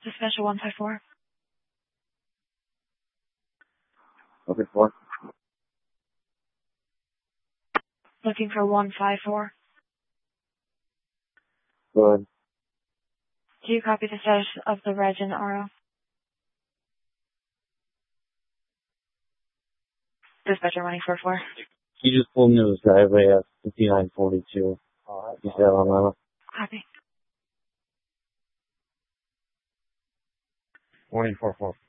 Dispatcher 154. Okay, 4. Looking for 154. Go ahead. Do you copy the status of the reg and RO? Dispatcher 144. He just pulled into his driveway at 5942. East Alabama. Copy. 144.